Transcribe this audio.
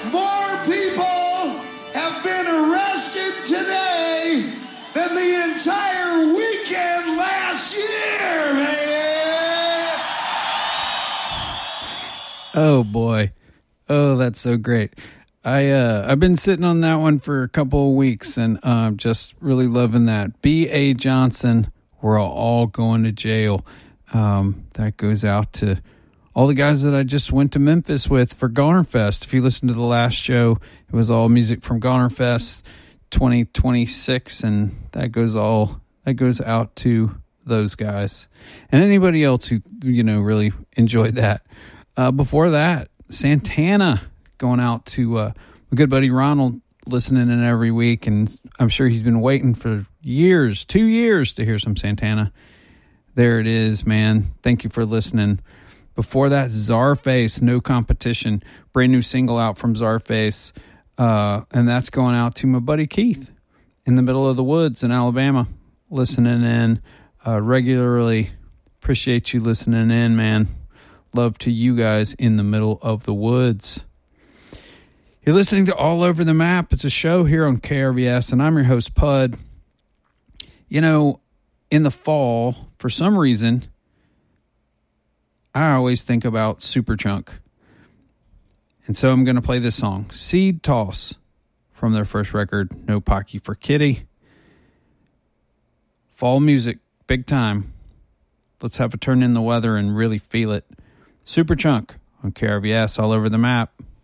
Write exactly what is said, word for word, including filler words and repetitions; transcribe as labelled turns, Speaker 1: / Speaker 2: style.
Speaker 1: More people have been arrested today than the entire weekend last year, man.
Speaker 2: Oh boy. Oh, that's so great. I uh I've been sitting on that one for a couple of weeks and uh just really loving that. B A Johnson, we're all going to jail. Um that goes out to all the guys that I just went to Memphis with for Gonerfest. If you listen to the last show, it was all music from Gonerfest twenty twenty-six, and that goes all that goes out to those guys and anybody else who, you know, really enjoyed that. Uh, before that, Santana, going out to uh, my good buddy Ronald, listening in every week, and I'm sure he's been waiting for years, two years to hear some Santana. There it is, man. Thank you for listening. Before that, Czarface, No Competition, brand new single out from Czarface, uh, and that's going out to my buddy Keith in the middle of the woods in Alabama, listening in uh, regularly. Appreciate you listening in, man. Love to you guys in the middle of the woods. You're listening to All Over the Map. It's a show here on K R V S, and I'm your host, Pud. You know, in the fall, for some reason, I always think about Superchunk. And so I'm going to play this song, Seed Toss, from their first record, No Pocky for Kitty. Fall music, big time. Let's have a turn in the weather and really feel it. Superchunk on K R V S, All Over the Map.